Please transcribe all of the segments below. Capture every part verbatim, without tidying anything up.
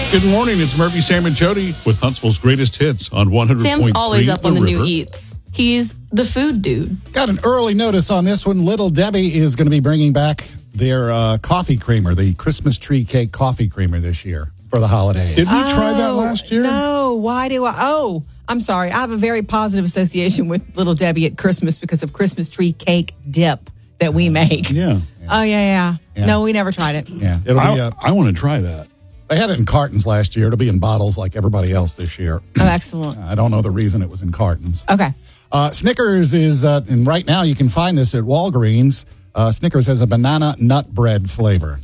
Good morning. It's Murphy, Sam, and Jody with Huntsville's greatest hits on one hundred point three. Sam's always up on the River. new eats. He's the food dude. Got an early notice on this one. Little Debbie is going to be bringing back their uh, coffee creamer, the Christmas tree cake coffee creamer this year for the holidays. Did we Oh, try that last year? No. Why do I? Oh, I'm sorry. I have a very positive association with Little Debbie at Christmas because of Christmas tree cake dip that we make. Yeah. Oh, yeah, yeah. Yeah. No, we never tried it. Yeah, it'll I, be. Uh, I want to try that. they had it in cartons last year. It'll be in bottles like everybody else this year. Oh, excellent. I don't know the reason it was in cartons. Okay. Uh, Snickers is, uh, and right now you can find this at Walgreens. Uh, Snickers has a banana nut bread flavor.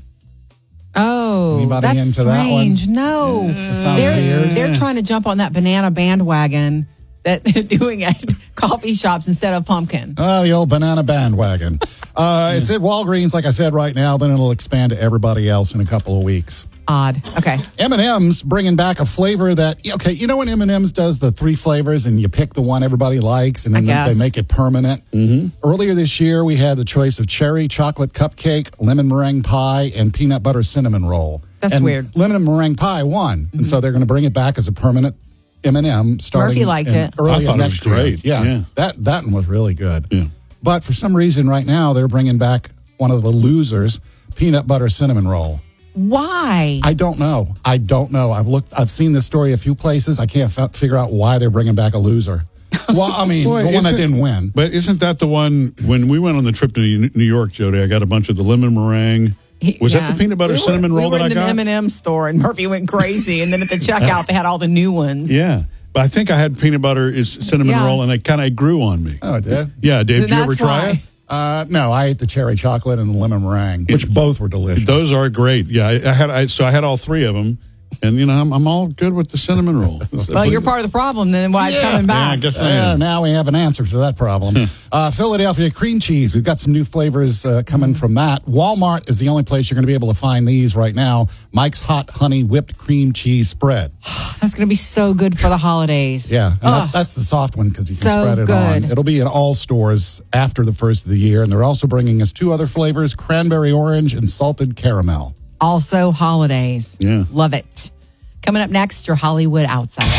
Oh, Anybody that's into that one? strange. No. That sounds They're, weird. they're trying to jump on that banana bandwagon that they're doing at coffee shops instead of pumpkin. Oh, the old banana bandwagon. Uh, it's at Walgreens, like I said, right now. Then it'll expand to everybody else in a couple of weeks. Odd. Okay. M and M's bringing back a flavor that, okay, you know when M and M's does the three flavors and you pick the one everybody likes and then I guess. they make it permanent? Mm-hmm. Earlier this year, we had the choice of cherry chocolate cupcake, lemon meringue pie, and peanut butter cinnamon roll. That's and weird. Lemon meringue pie won. Mm-hmm. And so they're going to bring it back as a permanent M and M starting Murphy liked in it. early I thought it next was great. year. Yeah, Yeah. That, that one was really good. Yeah. But for some reason right now, they're bringing back one of the losers, peanut butter cinnamon roll. Why? I don't know. I don't know. I've looked. I've seen this story a few places. I can't f- figure out why they're bringing back a loser. Well, I mean, Boy, the one that isn't- didn't win. But isn't that the one when we went on the trip to New York, Jody? I got a bunch of the lemon meringue. Was Yeah. that the peanut butter we were, cinnamon roll we were that I in the got? M and M store, and Murphy went crazy. And then at the checkout, they had all the new ones. Yeah. But I think I had peanut butter is cinnamon Yeah. roll, and it kind of grew on me. Oh, it did? Yeah, Dave, did you ever That's try why. it? Uh, no, I ate the cherry chocolate and the lemon meringue, which both were delicious. Those are great. Yeah, I, I had. I, so I had all three of them, and you know, I'm, I'm all good with the cinnamon roll. Well, you're part of the problem then. Why it's Yeah. coming Yeah, back? I guess I Uh, am. now we have an answer to that problem. uh, Philadelphia cream cheese. We've got some new flavors uh, coming from that. Walmart is the only place you're going to be able to find these right now. Mike's Hot Honey Whipped Cream Cheese Spread. That's going to be so good for the holidays. Yeah, and that, Ugh. that's the soft one because you can So spread it good. on. It'll be in all stores after the first of the year, and they're also bringing us two other flavors: cranberry orange and salted caramel. Also holidays. Yeah. Love it. Coming up next, your Hollywood Outsider.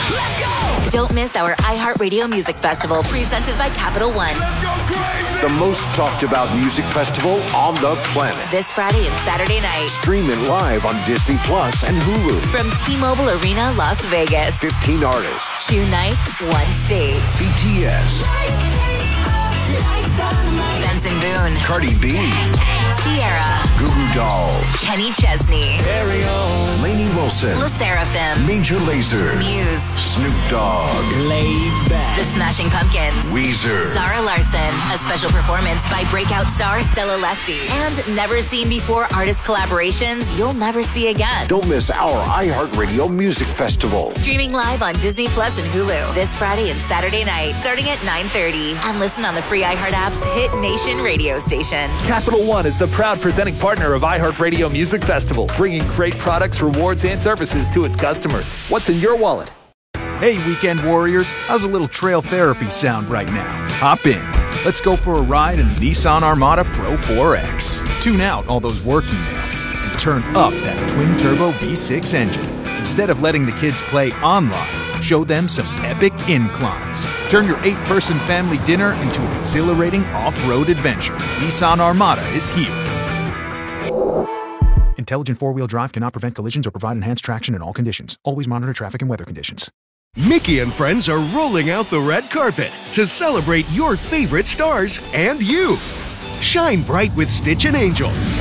Don't miss our iHeartRadio Music Festival presented by Capital One. The most talked about music festival on the planet. This Friday and Saturday night Stream it live on Disney Plus and Hulu. from T-Mobile Arena, Las Vegas. fifteen artists. Two nights, one stage. B T S. Benson Boone, Cardi B. Sierra, Goo Goo Dolls. Kenny Chesney, Lainey Wilson. La Seraphim, Major Lazer. Muse, Snoop Dogg. The Smashing Pumpkins, Weezer. Zara Larson, a special performance by breakout star Stella Lefty, and never seen before artist collaborations you'll never see again. Don't miss our iHeartRadio Music Festival. Streaming live on Disney Plus and Hulu this Friday and Saturday night, starting at nine thirty. And listen on the free iHeart app's Hit Nation radio station. Capital One is the proud presenting partner of iHeartRadio Music Festival, bringing great products, rewards, and services to its customers. What's in your wallet? Hey, weekend warriors, how's a little trail therapy sound right now? Hop in. Let's go for a ride in the Nissan Armada Pro four X. Tune out all those work emails and turn up that twin-turbo V six engine. Instead of letting the kids play online, show them some epic inclines. Turn your eight-person family dinner into an exhilarating off-road adventure. Nissan Armada is here. Intelligent four-wheel drive cannot prevent collisions or provide enhanced traction in all conditions. Always monitor traffic and weather conditions. Mickey and friends are rolling out the red carpet to celebrate your favorite stars and you. Shine bright with Stitch and Angel,